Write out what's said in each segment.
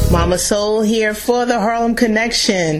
Mama Soul here for the Harlem Connection.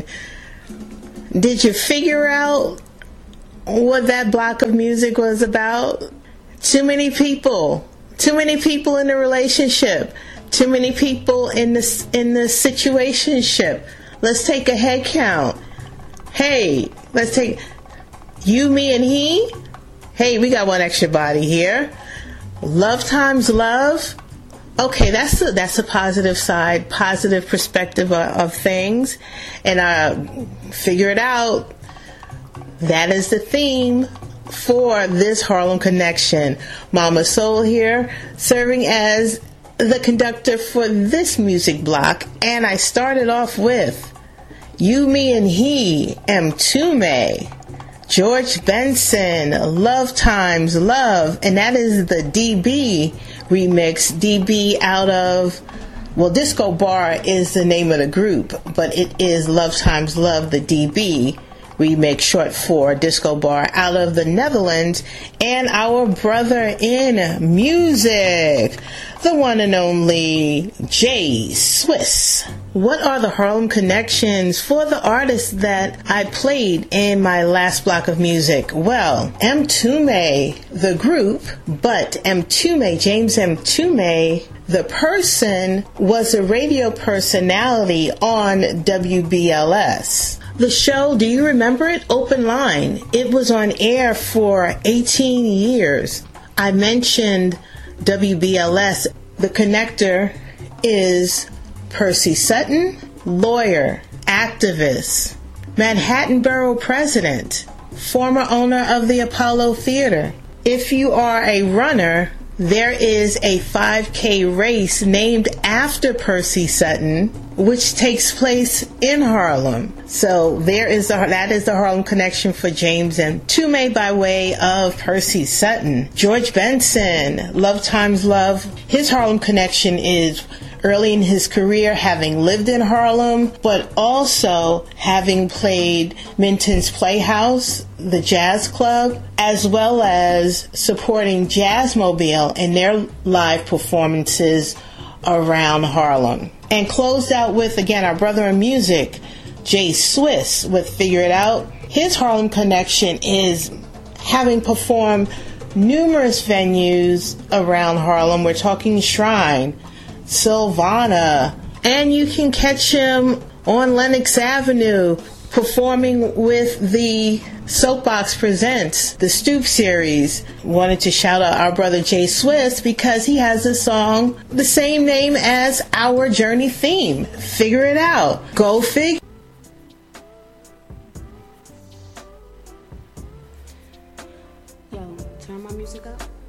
Did you figure out what that block of music was about? Too many people in the relationship, too many people in the situationship. Let's take a head count. Hey, let's take you, me, and he. Hey, we got one extra body here. Love times love. Okay, that's a positive side, positive perspective of things. And figure it out. That is the theme for this Harlem Connection. Mama Soul here, serving as the conductor for this music block. And I started off with You, Me, and He, Mtume, George Benson, Love Times Love, and that is the DB remix. DB out of, well, Disco Bar is the name of the group, but it is Love Times Love, the DB remix, short for Disco Bar, out of the Netherlands. And our brother in music, the one and only Jay Swiss. What are the Harlem connections for the artists that I played in my last block of music? Well, Mtume, the group, but Mtume, James Mtume, the person, was a radio personality on WBLS. The show, do you remember it? Open Line. It was on air for 18 years. I mentioned WBLS. The connector is Percy Sutton, lawyer, activist, Manhattan Borough president, former owner of the Apollo Theater. If you are a runner, there is a 5K race named after Percy Sutton, which takes place in Harlem. So that is the Harlem Connection for James Mtume by way of Percy Sutton. George Benson, Love Times Love. His Harlem Connection is early in his career, having lived in Harlem, but also having played Minton's Playhouse, the jazz club, as well as supporting Jazzmobile in their live performances around Harlem. And closed out with, again, our brother in music, Jay Swiss, with Figure It Out. His Harlem Connection is having performed numerous venues around Harlem. We're talking Shrine, Silvana, and you can catch him on Lenox Avenue performing with the Soapbox Presents, the Stoop series. Wanted to shout out our brother Jay Swiss because he has a song the same name as our journey theme, Figure It Out. Go figure. Yo, turn my music up.